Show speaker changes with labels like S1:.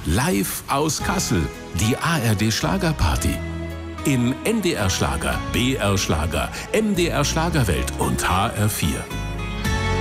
S1: Live aus Kassel, die ARD Schlagerparty. Im NDR Schlager, BR Schlager, MDR Schlagerwelt und HR4.